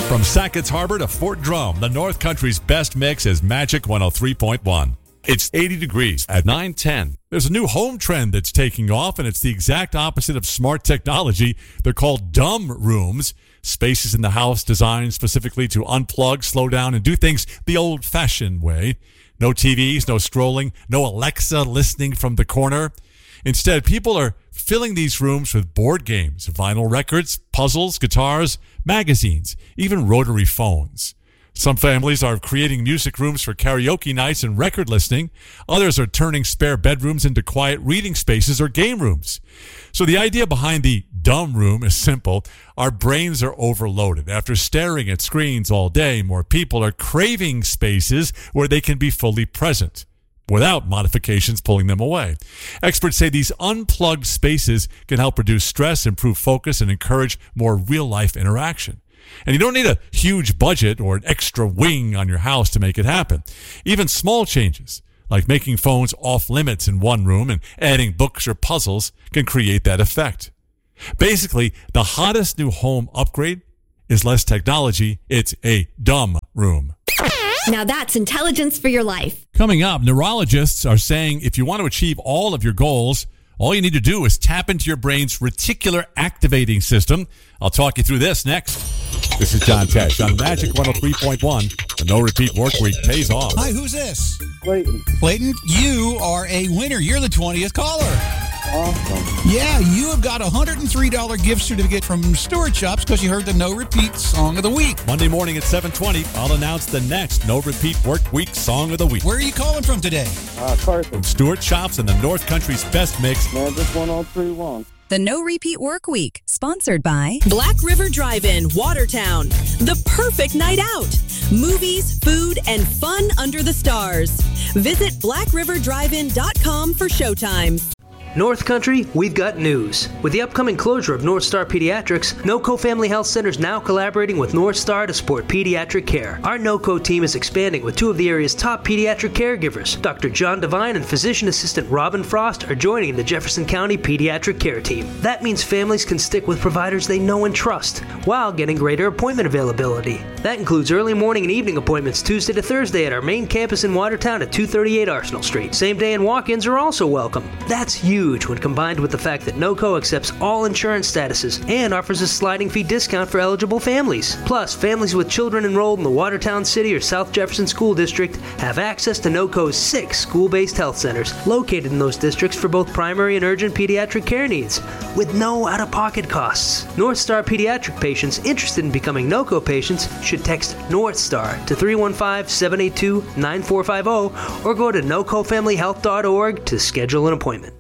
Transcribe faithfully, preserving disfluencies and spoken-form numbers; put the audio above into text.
From Sackett's Harbor to Fort Drum, the North Country's best mix is Magic one oh three point one. It's eighty degrees at nine ten. There's a new home trend that's taking off, and it's the exact opposite of smart technology. They're called dumb rooms, spaces in the house designed specifically to unplug, slow down, and do things the old-fashioned way. No T Vs, no scrolling, no Alexa listening from the corner. Instead, people are filling these rooms with board games, vinyl records, puzzles, guitars, magazines, even rotary phones. Some families are creating music rooms for karaoke nights and record listening. Others are turning spare bedrooms into quiet reading spaces or game rooms. So the idea behind the dumb room is simple. Our brains are overloaded. After staring at screens all day, more people are craving spaces where they can be fully present, without modifications pulling them away. Experts say these unplugged spaces can help reduce stress, improve focus, and encourage more real-life interaction. And you don't need a huge budget or an extra wing on your house to make it happen. Even small changes, like making phones off limits in one room and adding books or puzzles, can create that effect. Basically, the hottest new home upgrade is less technology. It's a dumb room. Now that's intelligence for your life. Coming up, neurologists are saying if you want to achieve all of your goals, all you need to do is tap into your brain's reticular activating system. I'll talk you through this next. This is John Tesh on Magic one oh three point one. The no-repeat work week pays off. Hi, who's this? Clayton. Clayton, you are a winner. You're the twentieth caller. Awesome. Yeah, you have got a one hundred three dollars gift certificate from Stewart Shops because you heard the No Repeat Song of the Week. Monday morning at seven twenty, I'll announce the next No Repeat Work Week Song of the Week. Where are you calling from today? Uh, Carson. From Stewart Shops and the North Country's best mix. Magic one oh three point one. The No Repeat Work Week, sponsored by Black River Drive-In, Watertown. The perfect night out. Movies, food, and fun under the stars. Visit black river drive in dot com for showtimes. North Country, we've got news. With the upcoming closure of North Star Pediatrics, NOCO Family Health Center is now collaborating with North Star to support pediatric care. Our NOCO team is expanding with two of the area's top pediatric caregivers. Doctor John Devine and physician assistant Robin Frost are joining the Jefferson County Pediatric Care Team. That means families can stick with providers they know and trust, while getting greater appointment availability. That includes early morning and evening appointments Tuesday to Thursday at our main campus in Watertown at two thirty-eight Arsenal Street. Same day and walk-ins are also welcome. That's huge. Huge when combined with the fact that NOCO accepts all insurance statuses and offers a sliding fee discount for eligible families. Plus, families with children enrolled in the Watertown City or South Jefferson School District have access to NOCO's six school-based health centers located in those districts for both primary and urgent pediatric care needs, with no out-of-pocket costs. North Star Pediatric patients interested in becoming NOCO patients should text North Star to three one five, seven eight two, nine four five zero or go to noco family health dot org to schedule an appointment.